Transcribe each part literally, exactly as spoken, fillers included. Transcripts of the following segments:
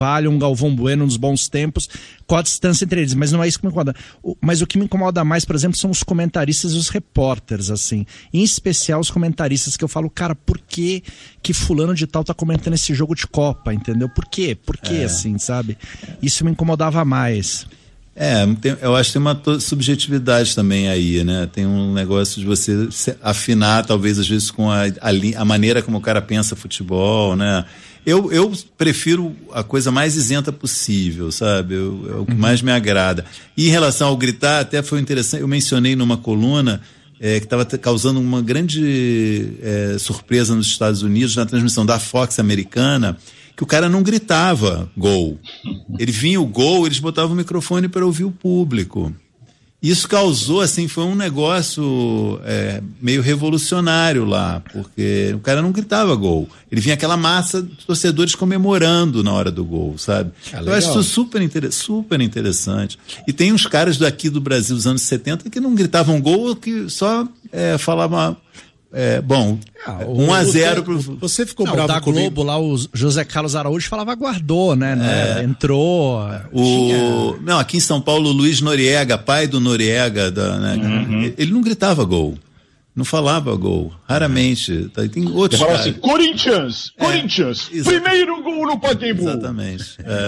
um Galvão Bueno nos bons tempos, com a distância entre eles, mas não é isso que me incomoda. O, mas o que me incomoda mais, por exemplo, são os comentaristas e os repórteres, assim, em especial os comentaristas, que eu falo, cara, por que que fulano de tal tá comentando esse jogo de Copa, entendeu? Por quê? Por quê, é. assim, sabe? Isso me incomodava mais. É, tem, eu acho que tem uma subjetividade também aí, né? Tem um negócio de você afinar, talvez, às vezes, com a, a, a maneira como o cara pensa futebol, né? Eu, eu prefiro a coisa mais isenta possível, sabe? Eu, é o que mais me agrada. E em relação ao gritar, até foi interessante, eu mencionei numa coluna é, que estava causando uma grande é, surpresa nos Estados Unidos, na transmissão da Fox americana, que o cara não gritava gol. Ele vinha o gol, eles botavam o microfone para ouvir o público. Isso causou, assim, foi um negócio é, meio revolucionário lá, porque o cara não gritava gol. Ele vinha aquela massa de torcedores comemorando na hora do gol, sabe? Ah, eu acho isso super, inter... super interessante. E tem uns caras daqui do Brasil dos anos setenta que não gritavam gol, que só é, falavam... É, bom, ah, um a zero pro... Você ficou não, bravo da comigo. Globo lá, o José Carlos Araújo falava guardou, né? É, entrou. O... Tinha... Não, aqui em São Paulo, o Luiz Noriega, pai do Noriega, da, né? Uhum. Ele não gritava gol. Não falava gol, raramente. Tem outros. Falava assim, Corinthians, é, Corinthians, exatamente. Primeiro gol no Pacaembu. Exatamente.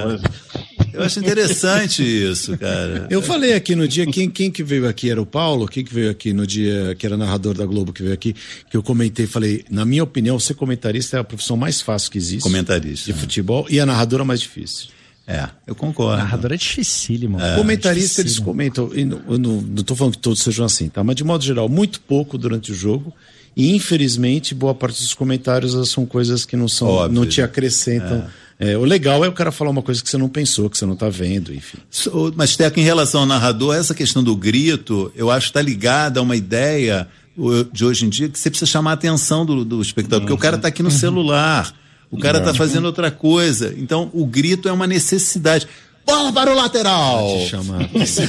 É. Eu acho interessante isso, cara. Eu falei aqui no dia, quem, quem que veio aqui era o Paulo, quem que veio aqui no dia, que era narrador da Globo, que veio aqui, que eu comentei, falei, na minha opinião, ser comentarista é a profissão mais fácil que existe. Comentarista. De futebol, e a narradora mais difícil. É, eu concordo. Narrador é dificílimo. É, comentarista, é eles comentam, e não, eu não, não tô falando que todos sejam assim, tá? Mas de modo geral, muito pouco durante o jogo, e infelizmente, boa parte dos comentários são coisas que não são, óbvio, não te acrescentam. É. É, o legal é o cara falar uma coisa que você não pensou, que você não tá vendo, enfim. Mas, Teco, em relação ao narrador, essa questão do grito, eu acho que tá ligada a uma ideia de hoje em dia que você precisa chamar a atenção do, do espectador, uhum. porque o cara tá aqui no celular, o cara uhum. tá fazendo outra coisa, então o grito é uma necessidade. Bola para o lateral! Vou te chamar.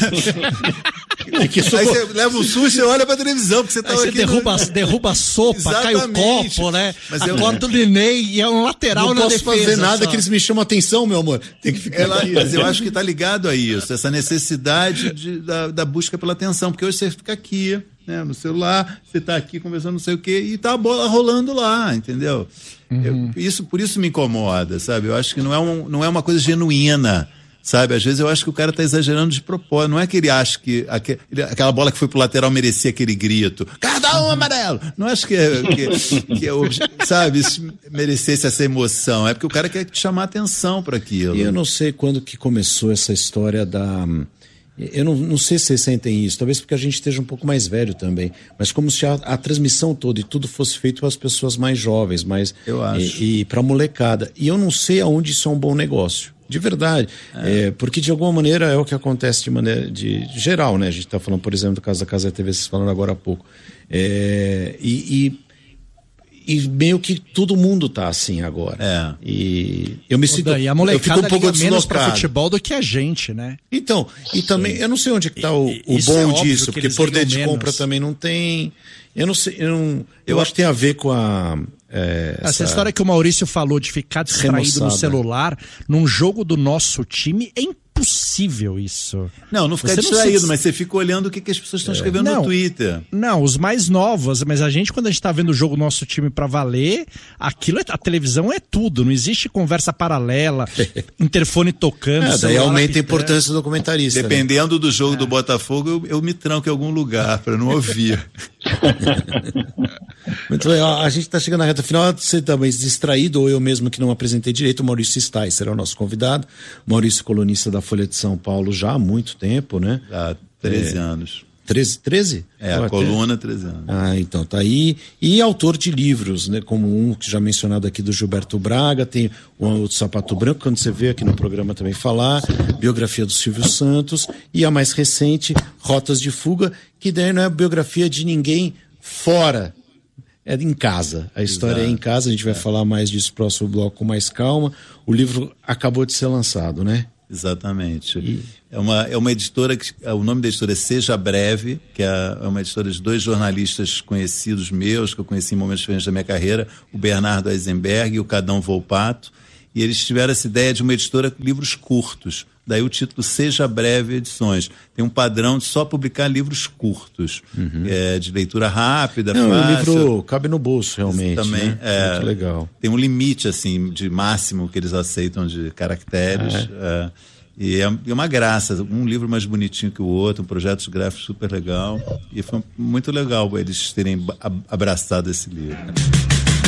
É que sou... Aí você leva um susto e olha pra televisão, porque você tá aí você aqui derruba, no... derruba a sopa, exatamente. Cai o copo, né? Mas a eu... corta do Neném e é um lateral não na posso defesa. Não fazer nada só. Que eles me chamam atenção, meu amor. Tem que ficar Ela, aqui. Mas eu acho que tá ligado a isso, essa necessidade de, da, da busca pela atenção, porque hoje você fica aqui, né, no celular, você tá aqui conversando não sei o quê, e tá a bola rolando lá, entendeu? Uhum. Eu, isso, por isso me incomoda, sabe? Eu acho que não é, um, não é uma coisa genuína. Sabe, às vezes eu acho que o cara tá exagerando de propósito. Não é que ele acha que aquele, aquela bola que foi pro lateral merecia aquele grito. Cada um amarelo! Não acho que, que, que eu, sabe, isso merecesse essa emoção. É porque o cara quer te chamar atenção para aquilo. E eu não sei quando que começou essa história da... Eu não, não sei se vocês sentem isso, talvez porque a gente esteja um pouco mais velho também, mas como se a, a transmissão toda e tudo fosse feito para as pessoas mais jovens, mais, eu acho. e, e para a molecada. E eu não sei aonde isso é um bom negócio. De verdade, é. É, porque de alguma maneira é o que acontece de maneira de, de geral, né? A gente está falando, por exemplo, do caso da Casa T V, vocês falaram agora há pouco. É, e, e, e meio que todo mundo tá assim agora. É. E eu me sinto. E a molecada eu fico um pouco liga menos para futebol do que a gente, né? Então, e Sim. também, eu não sei onde é que tá o, o bom é disso, porque poder de menos. compra também não tem. Eu não sei, eu, não, eu acho que tem a ver com a. É, essa... essa história que o Maurício falou de ficar distraído remoçada. no celular num jogo do nosso time é impossível isso. Não, não ficar distraído, se... mas você fica olhando o que, que as pessoas estão é. escrevendo não, no Twitter. Não, os mais novos, mas a gente, quando a gente tá vendo o jogo do nosso time pra valer, aquilo é, a televisão é tudo, não existe conversa paralela, interfone tocando. É, daí aumenta a importância do documentarista. Dependendo né? do jogo é. do Botafogo, eu, eu me tranco em algum lugar pra não ouvir. Muito bem, ó, a gente tá chegando na reta final, você tá mais distraído, ou eu mesmo que não apresentei direito, o Maurício Stais será o nosso convidado. Maurício, colunista da Folha de São Paulo já há muito tempo, né? Há treze é, anos. treze? treze? É, a coluna, treze anos. Ah, então tá aí. E autor de livros, né? Como um que já mencionado aqui do Gilberto Braga, tem o, o Sapato Branco, quando você vê aqui no programa também falar, biografia do Silvio Santos, e a mais recente, Rotas de Fuga, que daí não é biografia de ninguém fora, é em casa. A história Exato. é em casa, a gente vai é. falar mais disso no próximo bloco com mais calma. O livro acabou de ser lançado, né? Exatamente. E... É, uma, é uma editora, que, o nome da editora é Seja Breve, que é, é uma editora de dois jornalistas conhecidos meus, que eu conheci em momentos diferentes da minha carreira, o Bernardo Eisenberg e o Cadão Volpato, E eles tiveram essa ideia de uma editora com livros curtos. Daí o título Seja Breve Edições. Tem um padrão de só publicar livros curtos, uhum. é, de leitura rápida, Não, fácil. O livro cabe no bolso, realmente. Isso também né? é, muito legal. Tem um limite assim, de máximo que eles aceitam de caracteres. É. É, e é, é uma graça. Um livro mais bonitinho que o outro, um projeto gráfico super legal. E foi muito legal eles terem abraçado esse livro.